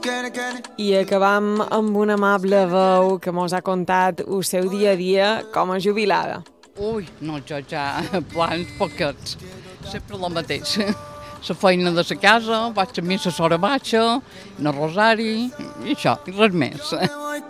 I acabam amb una amable veu que mos ha contat el seu dia a dia com a jubilada. Ui, no, jo ja plans poquets, sempre el mateix. La feina de la casa, vaig a missa a l'hora baixa, el rosari, i això, i res més.